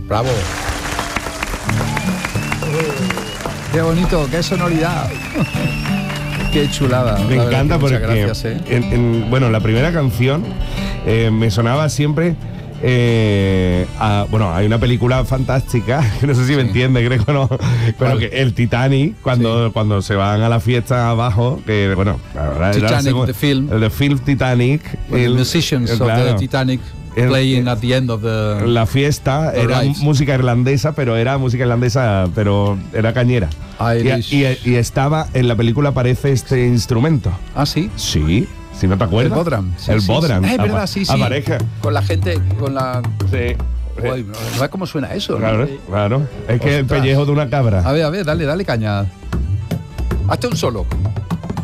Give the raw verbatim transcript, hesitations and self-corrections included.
Bravo. Qué bonito, qué sonoridad. Qué chulada. Me encanta porque, gracias, ¿eh? en, en, bueno, la primera canción eh, me sonaba siempre. Eh, a, bueno, hay una película fantástica, que no sé si me sí. entiende, creo que no, pero que el Titanic, cuando, sí. cuando se van a la fiesta abajo, que bueno, la verdad Titanic, segundo, the film, el de film Titanic, well, el, the musicians el, claro, of the Titanic el, playing el, at the end of the la fiesta the era rides. Música irlandesa, pero era música irlandesa, pero era cañera. Y, y, y estaba en la película aparece este instrumento. Ah, sí. Sí. Si no te acuerdas. El bodram. Sí, el sí, bodram. Sí. Es verdad, sí, sí. Apareja. Con la gente, con la... Sí. Uy, no sabes cómo suena eso, claro, ¿no? Claro. Es que Ostras. El pellejo de una cabra. A ver, a ver, dale, dale caña. Hazte un solo.